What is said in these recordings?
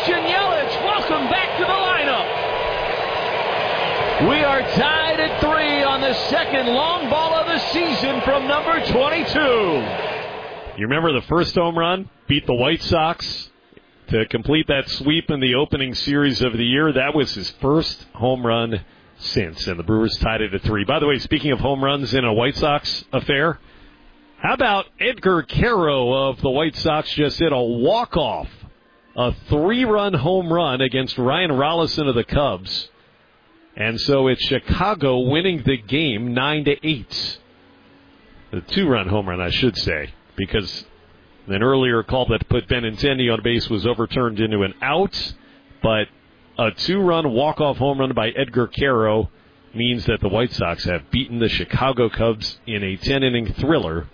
Christian Yelich, welcome back to the lineup. We are tied at 3 on the second long ball of the season from number 22. You remember the first home run? Beat the White Sox to complete that sweep in the opening series of the year. That was his first home run since, and the Brewers tied it at 3. By the way, speaking of home runs in a White Sox affair, how about Edgar Quero of the White Sox just hit a walk-off, a 3-run home run against Ryan Rollison of the Cubs. And so it's Chicago winning the game 9-8. The 2-run home run, I should say, because an earlier call that put Benintendi on base was overturned into an out, but a 2-run walk-off home run by Edgar Quero means that the White Sox have beaten the Chicago Cubs in a 10-inning thriller,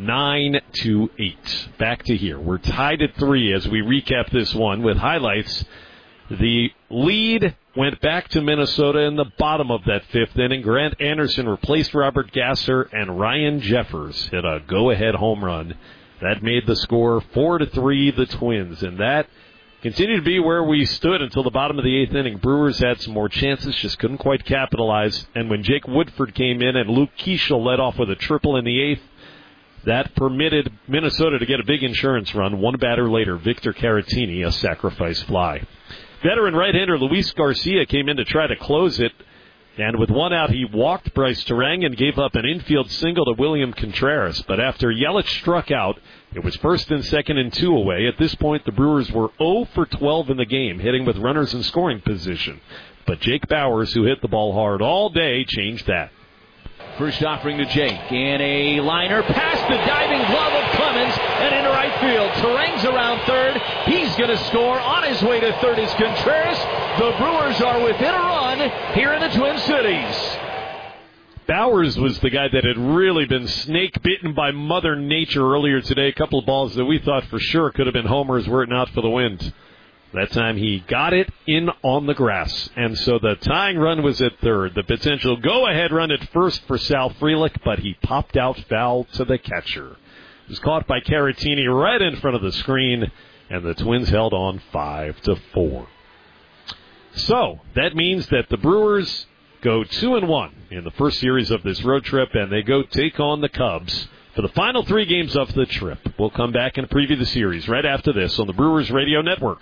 9-8. Back to here. We're tied at 3 as we recap this one with highlights. The lead went back to Minnesota in the bottom of that 5th inning. Grant Anderson replaced Robert Gasser, and Ryan Jeffers hit a go-ahead home run. That made the score 4-3, the Twins. And that continued to be where we stood until the bottom of the 8th inning. Brewers had some more chances, just couldn't quite capitalize. And when Jake Woodford came in and Luke Keeschel led off with a triple in the 8th, that permitted Minnesota to get a big insurance run. One batter later, Victor Caratini, a sacrifice fly. Veteran right-hander Luis Garcia came in to try to close it, and with 1 out, he walked Bryce Terang and gave up an infield single to William Contreras. But after Yelich struck out, it was 1st and 2nd and 2 away. At this point, the Brewers were 0 for 12 in the game, hitting with runners in scoring position. But Jake Bauers, who hit the ball hard all day, changed that. First offering to Jake, and a liner past the diving glove of Clemens and into right field. Terang's around third. He's going to score. On his way to third is Contreras. The Brewers are within a run here in the Twin Cities. Bauers was the guy that had really been snake-bitten by Mother Nature earlier today. A couple of balls that we thought for sure could have been homers were it not for the wind. That time he got it in on the grass. And so the tying run was at third. The potential go-ahead run at first for Sal Frelick, but he popped out foul to the catcher. It was caught by Caratini right in front of the screen, and the Twins held on 5-4. So that means that the Brewers go 2-1 in the first series of this road trip, and they go take on the Cubs for the final 3 games of the trip. We'll come back and preview the series right after this on the Brewers Radio Network.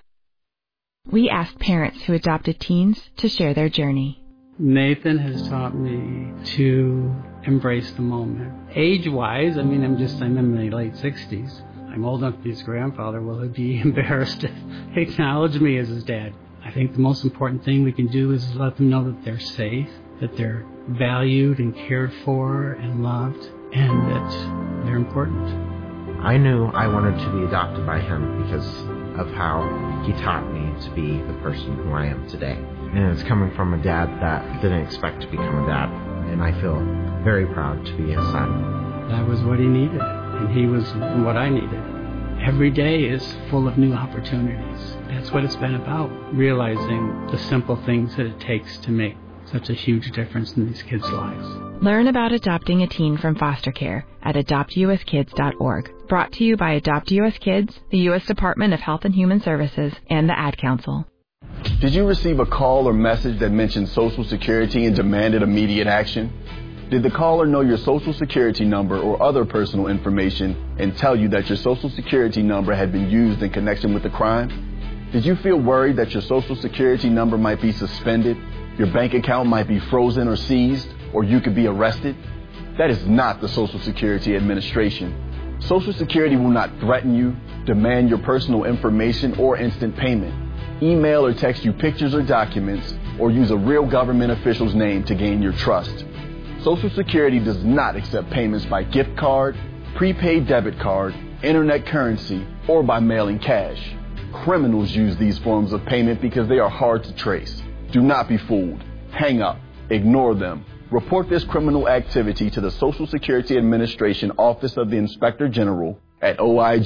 We asked parents who adopted teens to share their journey. Nathan has taught me to embrace the moment. Age-wise, I'm in my late 60s. I'm old enough to be his grandfather. Will he be embarrassed to acknowledge me as his dad? I think the most important thing we can do is let them know that they're safe, that they're valued and cared for and loved, and that they're important. I knew I wanted to be adopted by him because of how he taught me to be the person who I am today. And it's coming from a dad that didn't expect to become a dad. And I feel very proud to be his son. That was what he needed, and he was what I needed. Every day is full of new opportunities. That's what it's been about, realizing the simple things that it takes to make such a huge difference in these kids' lives. Learn about adopting a teen from foster care at adoptuskids.org. Brought to you by Adopt U.S. Kids, the U.S. Department of Health and Human Services, and the Ad Council. Did you receive a call or message that mentioned Social Security and demanded immediate action? Did the caller know your Social Security number or other personal information and tell you that your Social Security number had been used in connection with the crime? Did you feel worried that your Social Security number might be suspended, your bank account might be frozen or seized, or you could be arrested? That is not the Social Security Administration. Social Security will not threaten you, demand your personal information, or instant payment, email or text you pictures or documents, or use a real government official's name to gain your trust. Social Security does not accept payments by gift card, prepaid debit card, internet currency, or by mailing cash. Criminals use these forms of payment because they are hard to trace. Do not be fooled. Hang up. Ignore them. Report this criminal activity to the Social Security Administration Office of the Inspector General at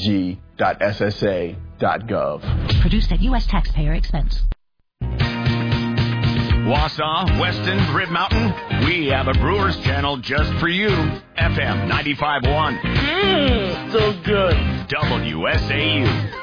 oig.ssa.gov. Produced at U.S. taxpayer expense. Wausau, Weston, Rib Mountain, we have a Brewers channel just for you. FM 95.1. So good. WSAU.